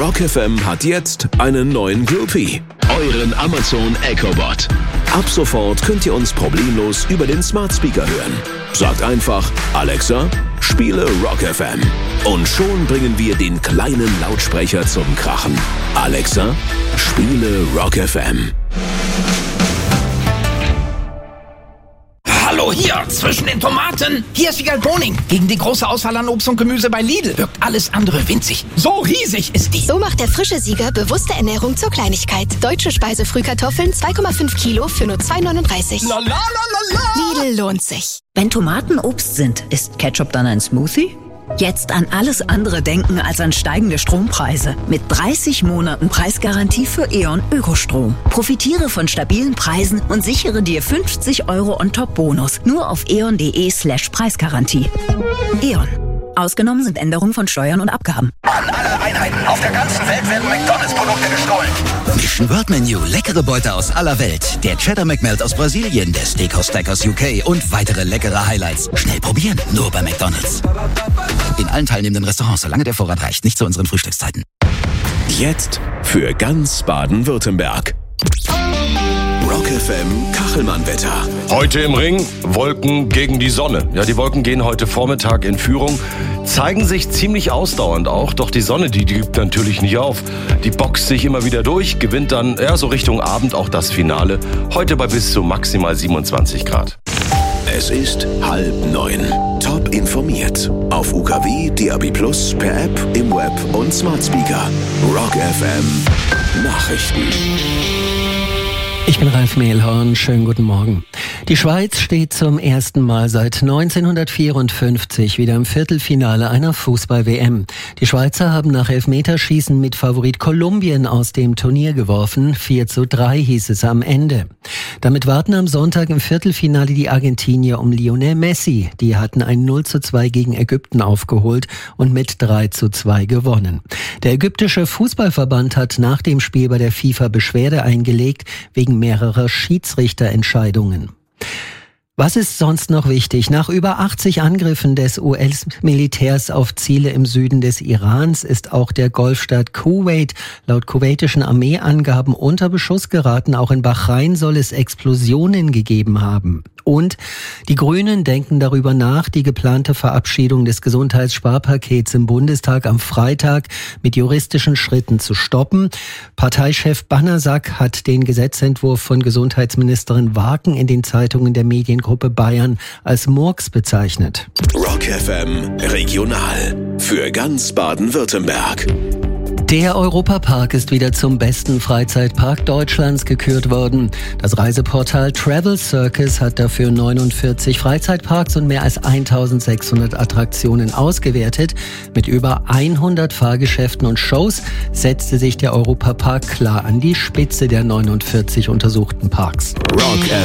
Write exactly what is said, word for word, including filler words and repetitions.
Rock F M hat jetzt einen neuen Groupie. Euren Amazon Echo Bot. Ab sofort könnt ihr uns problemlos über den Smart Speaker hören. Sagt einfach, Alexa, spiele Rock F M. Und schon bringen wir den kleinen Lautsprecher zum Krachen. Alexa, spiele Rock F M. Hallo hier, zwischen den Tomaten. Hier ist Wiegald Boning. Gegen die große Auswahl an Obst und Gemüse bei Lidl wirkt alles andere winzig. So riesig ist die. So macht der frische Sieger bewusste Ernährung zur Kleinigkeit. Deutsche Speisefrühkartoffeln zwei Komma fünf Kilo für nur zwei neununddreißig. La la la la la. Lidl lohnt sich. Wenn Tomaten Obst sind, ist Ketchup dann ein Smoothie? Jetzt an alles andere denken als an steigende Strompreise. Mit dreißig Monaten Preisgarantie für E.ON Ökostrom. Profitiere von stabilen Preisen und sichere dir fünfzig Euro on-top-Bonus. Nur auf eon.de slash Preisgarantie. E.ON. Ausgenommen sind Änderungen von Steuern und Abgaben. An alle Einheiten auf der ganzen Welt werden McDonalds-Produkte gestohlen. Mission World Menu, leckere Beute aus aller Welt. Der Cheddar McMelt aus Brasilien, der Steakhouse Stack aus U K und weitere leckere Highlights. Schnell probieren, nur bei McDonalds. In allen teilnehmenden Restaurants, solange der Vorrat reicht, nicht zu unseren Frühstückszeiten. Jetzt für ganz Baden-Württemberg. Rock F M Kachelmann-Wetter. Heute im Ring, Wolken gegen die Sonne. Ja, die Wolken gehen heute Vormittag in Führung, zeigen sich ziemlich ausdauernd auch, doch die Sonne, die, die gibt natürlich nicht auf. Die boxt sich immer wieder durch, gewinnt dann ja, so Richtung Abend auch das Finale. Heute bei bis zu maximal siebenundzwanzig Grad. Es ist halb neun. Top informiert. Auf U K W, D A B Plus, per App, im Web und Smart Speaker. Rock F M Nachrichten. Ich bin Ralf Mehlhorn, schönen guten Morgen. Die Schweiz steht zum ersten Mal seit neunzehnhundertvierundfünfzig wieder im Viertelfinale einer Fußball-W M. Die Schweizer haben nach Elfmeterschießen mit Favorit Kolumbien aus dem Turnier geworfen. vier zu drei hieß es am Ende. Damit warten am Sonntag im Viertelfinale die Argentinier um Lionel Messi. Die hatten ein null zu zwei gegen Ägypten aufgeholt und mit drei zu zwei gewonnen. Der ägyptische Fußballverband hat nach dem Spiel bei der FIFA Beschwerde eingelegt wegen mehrerer Schiedsrichterentscheidungen. Was ist sonst noch wichtig? Nach über achtzig Angriffen des U S-Militärs auf Ziele im Süden des Irans ist auch der Golfstaat Kuwait laut kuwaitischen Armeeangaben unter Beschuss geraten. Auch in Bahrain soll es Explosionen gegeben haben. Und die Grünen denken darüber nach, die geplante Verabschiedung des Gesundheitssparpakets im Bundestag am Freitag mit juristischen Schritten zu stoppen. Parteichef Bannersack hat den Gesetzentwurf von Gesundheitsministerin Waken in den Zeitungen der Mediengruppe Bayern als Murks bezeichnet. Rock F M Regional für ganz Baden-Württemberg. Der Europapark ist wieder zum besten Freizeitpark Deutschlands gekürt worden. Das Reiseportal Travel Circus hat dafür neunundvierzig Freizeitparks und mehr als eintausendsechshundert Attraktionen ausgewertet. Mit über hundert Fahrgeschäften und Shows setzte sich der Europapark klar an die Spitze der neunundvierzig untersuchten Parks. Rock